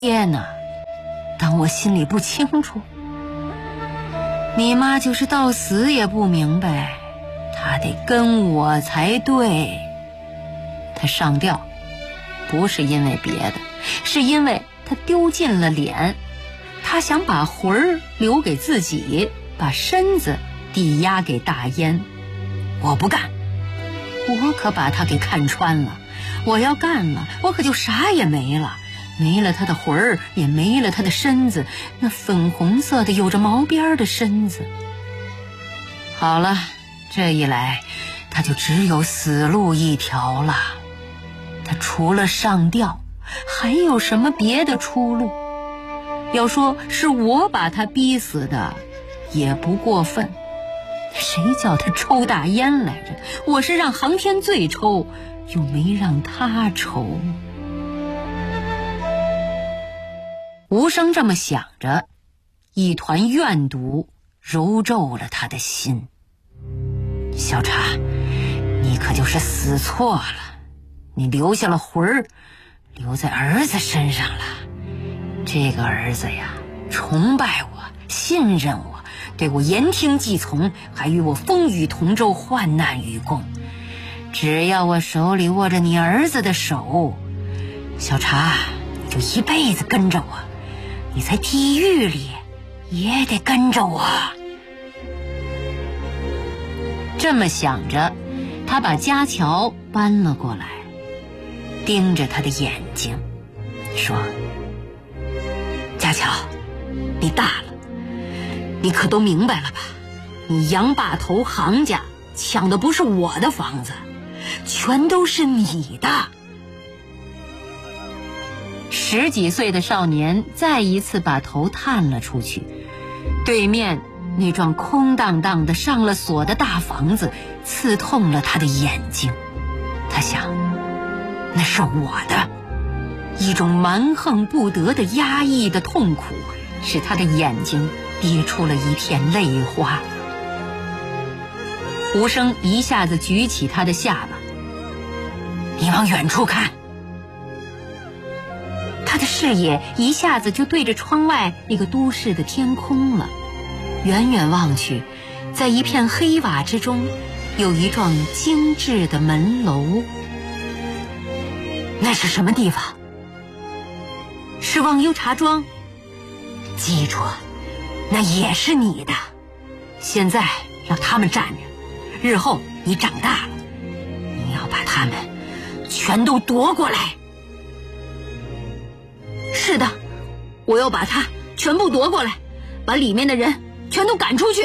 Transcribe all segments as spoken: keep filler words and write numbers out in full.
爹呢？当我心里不清楚？你妈就是到死也不明白，她得跟我才对。她上吊，不是因为别的，是因为她丢尽了脸。她想把魂儿留给自己，把身子抵押给大烟。我不干，我可把她给看穿了。我要干了，我可就啥也没了。没了他的魂儿，也没了他的身子，那粉红色的有着毛边的身子。好了，这一来他就只有死路一条了。他除了上吊还有什么别的出路？要说是我把他逼死的也不过分。谁叫他抽大烟来着？我是让航天罪抽，又没让他抽。无声这么想着，一团怨毒揉皱了他的心。小茶，你可就是死错了，你留下了魂儿，留在儿子身上了。这个儿子呀，崇拜我，信任我，对我言听计从，还与我风雨同舟，患难与共。只要我手里握着你儿子的手，小茶，你就一辈子跟着我，你在地狱里也得跟着我。这么想着，他把家乔搬了过来，盯着他的眼睛说：家乔，你大了，你可都明白了吧？你杨把头行家抢的不是我的房子，全都是你的。十几岁的少年再一次把头探了出去，对面那幢空荡荡的上了锁的大房子刺痛了他的眼睛。他想，那是我的。一种蛮横不得的压抑的痛苦使他的眼睛跌出了一片泪花。无声一下子举起他的下巴，你往远处看。他的视野一下子就对着窗外那个都市的天空了。远远望去，在一片黑瓦之中有一幢精致的门楼。那是什么地方？是忘忧茶庄。记住，那也是你的。现在让他们站着，日后你长大了，你要把他们全都夺过来。是的，我要把它全部夺过来，把里面的人全都赶出去。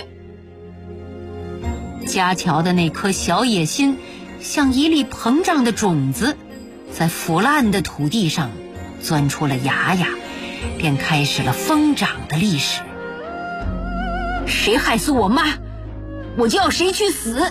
家乔的那颗小野心像一粒膨胀的种子，在腐烂的土地上钻出了芽芽，便开始了疯长的历史。谁害死我妈，我就要谁去死。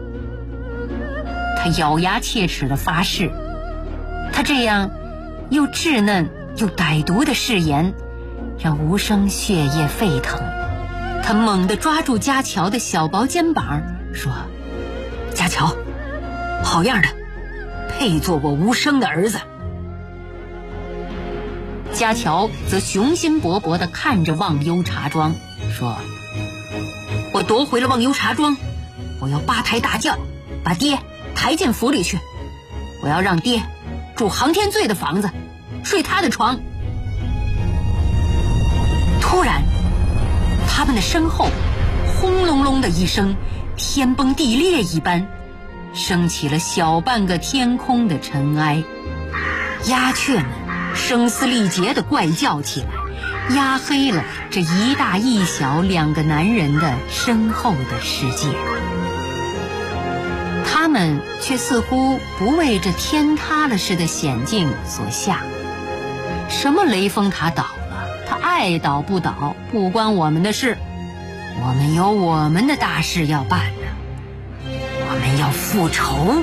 他咬牙切齿地发誓。他这样又稚嫩又歹毒的誓言让无声血液沸腾。他猛地抓住家乔的小薄肩膀说：家乔，好样的，配做我无声的儿子。家乔则雄心勃勃地看着忘忧茶庄说：我夺回了忘忧茶庄，我要八抬大轿把爹抬进府里去，我要让爹住航天罪的房子，睡他的床。突然他们的身后轰隆隆的一声，天崩地裂一般，升起了小半个天空的尘埃。鸦雀们声嘶力竭地怪叫起来，压黑了这一大一小两个男人的身后的世界。他们却似乎不为这天塌了似的险境所吓。什么雷峰塔倒了，他爱倒不倒不关我们的事，我们有我们的大事要办呢，我们要复仇。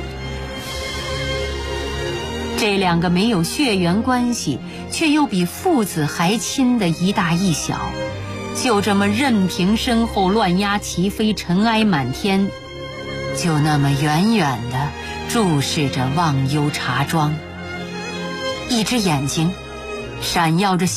这两个没有血缘关系却又比父子还亲的一大一小，就这么任凭身后乱鸦齐飞，尘埃满天，就那么远远地注视着忘忧茶庄。一只眼睛闪耀着